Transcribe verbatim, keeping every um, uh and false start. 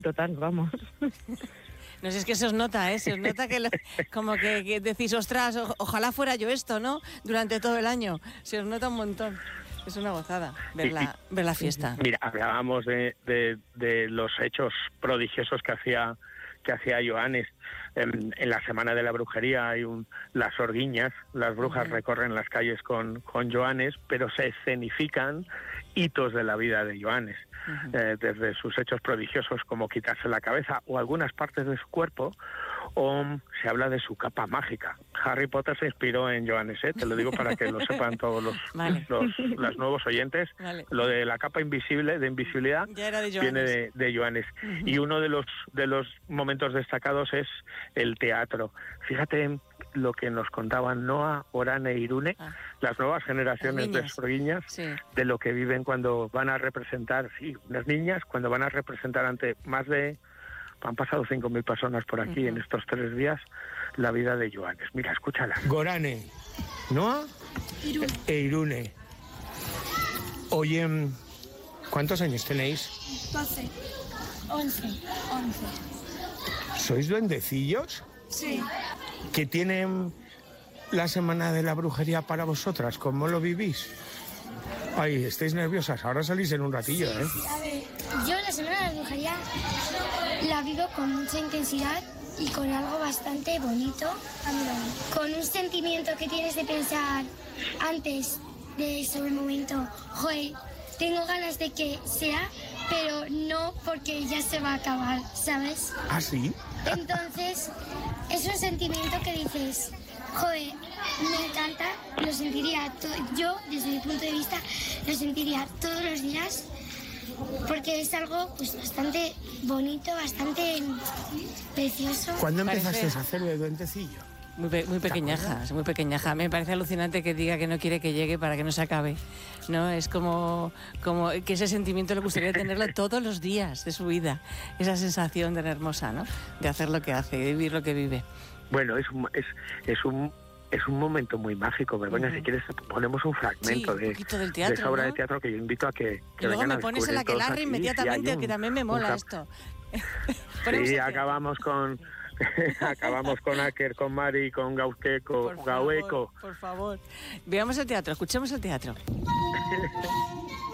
total, vamos. No sé, es que se os nota, ¿eh? Se os nota que lo, como que, que decís, ostras, o, ojalá fuera yo esto, ¿no? Durante todo el año. Se os nota un montón. Es una gozada ver la, ver la fiesta. Mira, hablábamos de, de, de los hechos prodigiosos que hacía que hacía Joanes. En, en la Semana de la Brujería hay un, las orguiñas, las brujas uh-huh. recorren las calles con, con Joanes, pero se escenifican hitos de la vida de Joanes. Uh-huh. Eh, desde sus hechos prodigiosos como quitarse la cabeza o algunas partes de su cuerpo, o se habla de su capa mágica. Harry Potter se inspiró en Joanes, ¿eh? Te lo digo para que lo sepan todos los, vale. los, los nuevos oyentes. Vale. Lo de la capa invisible, de invisibilidad, ya era de viene de, de Joanes. Uh-huh. Y uno de los, de los momentos destacados es el teatro. Fíjate lo que nos contaban Noa, Orane e Irune, ah. las nuevas generaciones las de sorguiñas, sí. de lo que viven cuando van a representar, sí, unas niñas, cuando van a representar ante más de, han pasado cinco mil personas por aquí uh-huh. en estos tres días, la vida de Joanes. Mira, escúchala. Gorane, Noa Irune. e Irune. Oye, ¿cuántos años tenéis? doce. once. once. ¿Sois duendecillos? Sí. ¿Qué tienen la Semana de la Brujería para vosotras? ¿Cómo lo vivís? Ay, estáis nerviosas, ahora salís en un ratillo, ¿eh? Sí, a ver, yo la Semana de la Brujería la vivo con mucha intensidad y con algo bastante bonito, con un sentimiento que tienes de pensar antes de sobre el momento, joder, tengo ganas de que sea, pero no porque ya se va a acabar, ¿sabes? ¿Ah, sí? Entonces, es un sentimiento que dices, joder, me encanta, lo sentiría, to- yo desde mi punto de vista, lo sentiría todos los días, porque es algo pues bastante bonito, bastante precioso. ¿Cuándo empezaste Parece... a hacer de duendecillo? Muy, pe- muy pequeñaja, muy pequeñaja. Me parece alucinante que diga que no quiere que llegue para que no se acabe, ¿no? Es como, como que ese sentimiento le gustaría tenerlo todos los días de su vida. Esa sensación tan hermosa, ¿no? De hacer lo que hace, de vivir lo que vive. Bueno, es un, es, es un, es un momento muy mágico. Begoña, uh-huh. si quieres ponemos un fragmento sí, un de, del teatro, de esa obra ¿no? de teatro que yo invito a que, que y luego vengan me pones el a aquelarre inmediatamente, un, que también me mola un... esto. Sí, acabamos con... Acabamos con Aker, con Mari, con Gauqueco, por Gaueco. Favor, por favor, veamos el teatro, escuchemos el teatro.